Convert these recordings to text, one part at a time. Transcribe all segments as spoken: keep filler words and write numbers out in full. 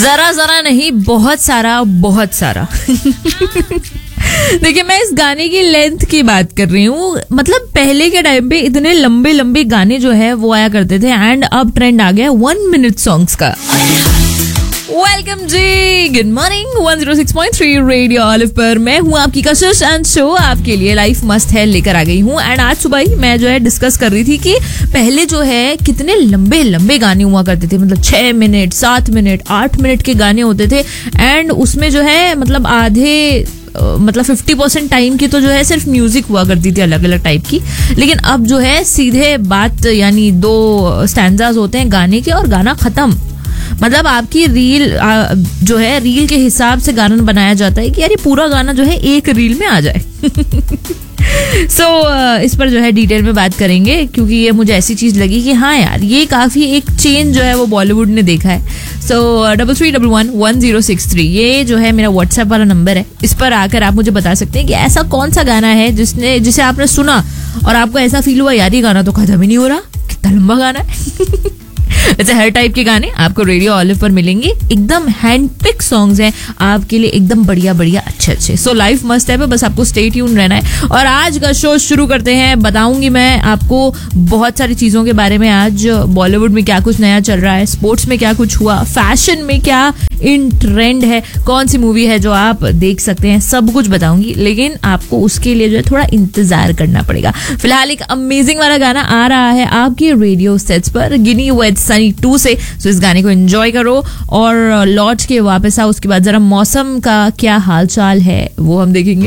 जरा जरा नहीं, बहुत सारा, बहुत सारा। देखिए, मैं इस गाने की लेंथ की बात कर रही हूँ। मतलब पहले के टाइम पे इतने लंबे लंबे गाने जो है वो आया करते थे, एंड अब ट्रेंड आ गया वन मिनट सॉन्ग्स का। वेलकम जी, good morning. One zero six point three radio olive पर मैं हूँ आपकी कशिश, एंड शो आपके लिए लाइफ मस्त है लेकर आ गई हूँ। एंड आज सुबह ही मैं जो है डिस्कस कर रही थी कि पहले जो है कितने लंबे लंबे गाने हुआ करते थे। मतलब छह मिनट, सात मिनट, आठ मिनट के गाने होते थे, एंड उसमें जो है मतलब आधे मतलब फिफ्टी परसेंट टाइम की तो जो है सिर्फ म्यूजिक हुआ करती थी अलग अलग टाइप की। लेकिन अब जो है सीधे बात, यानी दो स्टैंजास होते हैं गाने के और गाना खत्म। मतलब आपकी रील जो है, रील के हिसाब से गाना बनाया जाता है कि यार ये पूरा गाना जो है एक रील में आ जाए। सो so, इस पर जो है डिटेल में बात करेंगे, क्योंकि ये मुझे ऐसी चीज लगी कि हाँ यार, ये काफी एक चेंज जो है वो बॉलीवुड ने देखा है। सो double three double one one zero six three ये जो है मेरा व्हाट्सएप वाला नंबर है। इस पर आकर आप मुझे बता सकते हैं कि ऐसा कौन सा गाना है जिसने जिसे आपने सुना और आपको ऐसा फील हुआ यार ये गाना तो खत्म ही नहीं हो रहा, कितना लंबा गाना है। वैसे हर टाइप के गाने आपको रेडियो ऑलिव पर मिलेंगे। एकदम हैंड पिक सॉन्ग्स हैं आपके लिए, एकदम बढ़िया बढ़िया अच्छे अच्छे। सो लाइफ मस्त है, बस आपको स्टे ट्यून रहना है। और आज का शो शुरू करते हैं। बताऊंगी मैं आपको बहुत सारी चीजों के बारे में। आज बॉलीवुड में क्या कुछ नया चल रहा है, स्पोर्ट्स में क्या कुछ हुआ, फैशन में क्या इन ट्रेंड है, कौन सी मूवी है जो आप देख सकते हैं, सब कुछ बताऊंगी। लेकिन आपको उसके लिए जो है थोड़ा इंतजार करना पड़ेगा। फिलहाल एक अमेजिंग वाला गाना आ रहा है आपके रेडियो सेट्स पर, गिनी विद सनी टू से। सो इस गाने को एंजॉय करो और लौट के वापस आओ। उसके बाद जरा मौसम का क्या हाल चाल है वो हम देखेंगे।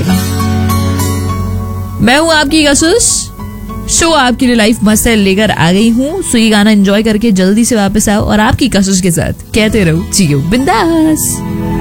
मैं हूं आपकी कशिश, शो आपके लिए लाइफ मस्त है लेकर आ गई हूँ। सो ये गाना एंजॉय करके जल्दी से वापस आओ और आपकी कशिश के साथ कहते रहो जियो बिंदास।